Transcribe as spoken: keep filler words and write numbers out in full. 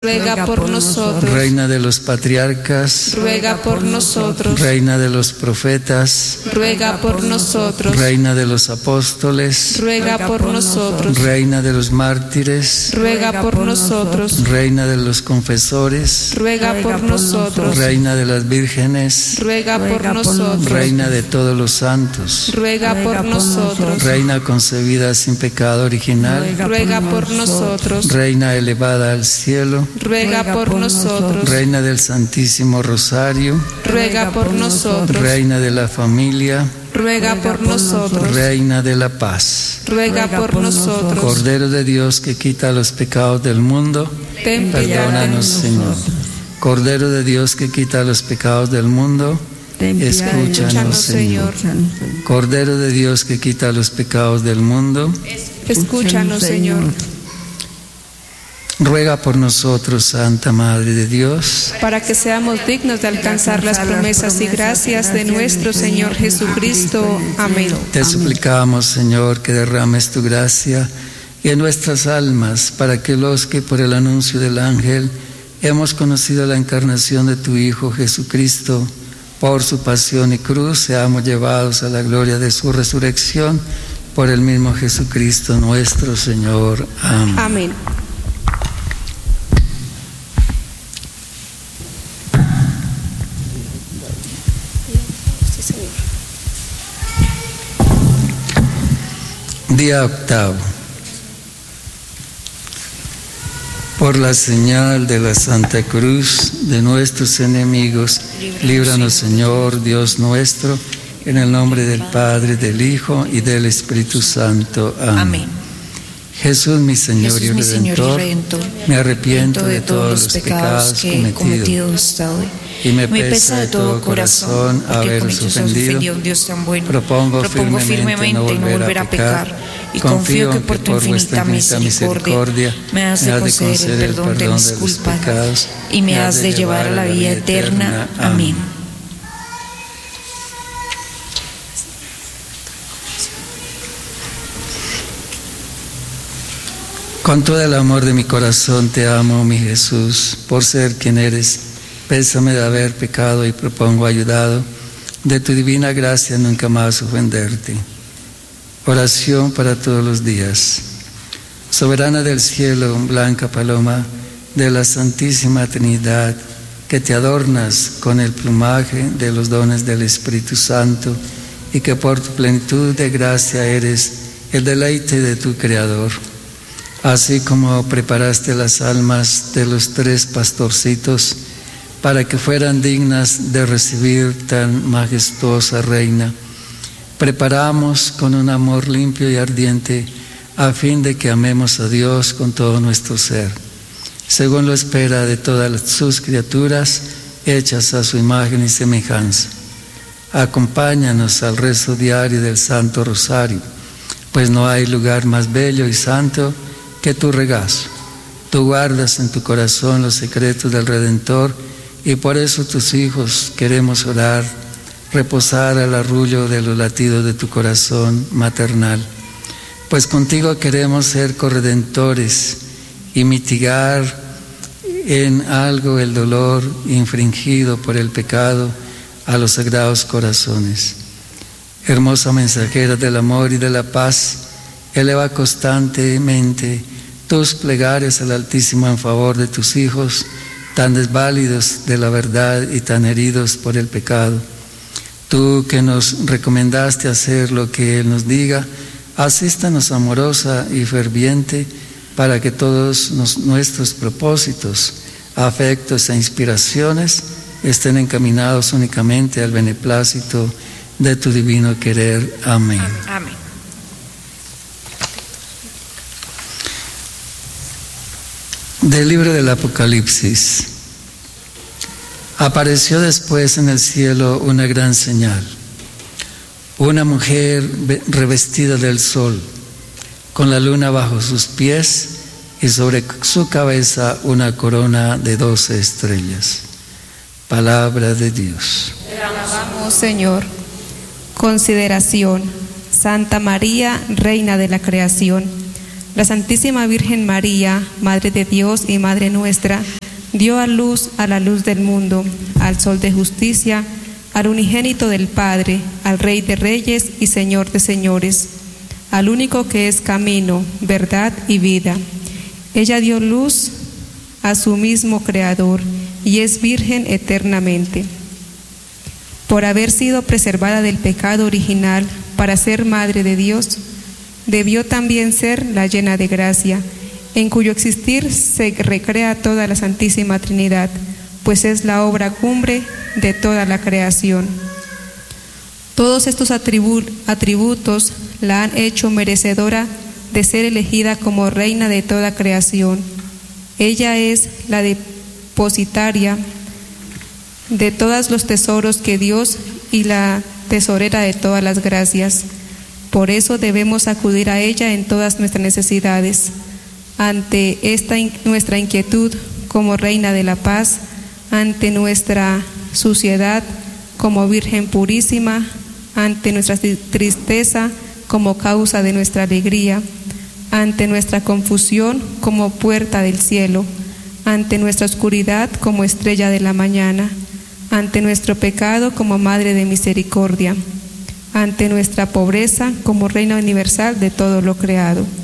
ruega por nosotros. Reina de los patriarcas, ruega por nosotros. Reina de los profetas, ruega por nosotros. Reina de los apóstoles, ruega por nosotros. Reina de los mártires, ruega por nosotros. Reina de los confesores, ruega por nosotros. Reina de las vírgenes, ruega por nosotros. Reina de todos los santos, ruega por nosotros. Reina concebida sin pecado original, ruega por nosotros. Reina elevada al cielo, ruega por nosotros. Reina del Santísimo Rosario, ruega por nosotros. Reina de la familia, ruega por nosotros. Reina de la paz, ruega por nosotros. Cordero de Dios que quita los pecados del mundo, ten piedad. Perdónanos, Señor. Cordero de Dios que quita los pecados del mundo, escúchanos, Señor. Cordero de Dios que quita los pecados del mundo, escúchanos, Señor. Ruega por nosotros, Santa Madre de Dios, para que seamos dignos de alcanzar las promesas y gracias de nuestro Señor Jesucristo. Amén. Te suplicamos, Señor, que derrames tu gracia en nuestras almas, para que los que por el anuncio del ángel hemos conocido la encarnación de tu Hijo Jesucristo, por su pasión y cruz, seamos llevados a la gloria de su resurrección, por el mismo Jesucristo nuestro Señor. Amén. Amén. Día octavo. Por la señal de la Santa Cruz de nuestros enemigos, líbranos, Señor, Dios nuestro, en el nombre del Padre, del Hijo y del Espíritu Santo. Amén. Amén. Jesús, mi Señor, Jesús, y, mi Redentor, Señor y Redentor, me arrepiento de, de todos los pecados que he cometido hasta hoy. Y me, me pesa de todo corazón haberlos ofendido. Dios tan bueno. Propongo, Propongo firmemente no volver, no volver a pecar, pecar y confío que por tu infinita misericordia me has de conceder el perdón, el perdón de mis culpas pecados, y me has de llevar a la vida eterna. Amén. Con todo el amor de mi corazón te amo, mi Jesús, por ser quien eres. Pésame de haber pecado y propongo ayudado de tu divina gracia nunca más ofenderte. Oración para todos los días. Soberana del cielo, blanca paloma de la Santísima Trinidad, que te adornas con el plumaje de los dones del Espíritu Santo y que por tu plenitud de gracia eres el deleite de tu Creador. Así como preparaste las almas de los tres pastorcitos para que fueran dignas de recibir tan majestuosa reina, preparamos con un amor limpio y ardiente a fin de que amemos a Dios con todo nuestro ser, según lo espera de todas sus criaturas hechas a su imagen y semejanza. Acompáñanos al rezo diario del Santo Rosario, pues no hay lugar más bello y santo que tu regazo. Tú guardas en tu corazón los secretos del Redentor y por eso tus hijos queremos orar, reposar al arrullo de los latidos de tu corazón maternal. Pues contigo queremos ser corredentores y mitigar en algo el dolor infringido por el pecado a los sagrados corazones. Hermosa mensajera del amor y de la paz, eleva constantemente tus plegarias al Altísimo en favor de tus hijos, tan desválidos de la verdad y tan heridos por el pecado. Tú que nos recomendaste hacer lo que Él nos diga, asístanos amorosa y ferviente para que todos nos, nuestros propósitos, afectos e inspiraciones estén encaminados únicamente al beneplácito de tu divino querer. Amén. Amén. Del libro del Apocalipsis. Apareció después en el cielo una gran señal, una mujer revestida del sol, con la luna bajo sus pies y sobre su cabeza una corona de doce estrellas. Palabra de Dios. Te alabamos, Señor. Consideración. Santa María, Reina de la Creación, La Santísima Virgen María, Madre de Dios y Madre nuestra, dio a luz a la luz del mundo, al Sol de justicia, al unigénito del Padre, al Rey de Reyes y Señor de Señores, al único que es camino, verdad y vida. Ella dio luz a su mismo Creador y es virgen eternamente. Por haber sido preservada del pecado original para ser Madre de Dios, debió también ser la llena de gracia, en cuyo existir se recrea toda la Santísima Trinidad, pues es la obra cumbre de toda la creación. Todos estos atribu- atributos la han hecho merecedora de ser elegida como reina de toda creación. Ella es la depositaria de todos los tesoros que Dios y la tesorera de todas las gracias. Por eso debemos acudir a ella en todas nuestras necesidades. Ante esta in- nuestra inquietud como Reina de la Paz, ante nuestra suciedad como Virgen purísima, ante nuestra tristeza como causa de nuestra alegría, ante nuestra confusión como puerta del cielo, ante nuestra oscuridad como estrella de la mañana, ante nuestro pecado como Madre de misericordia, ante nuestra pobreza como Reina universal de todo lo creado.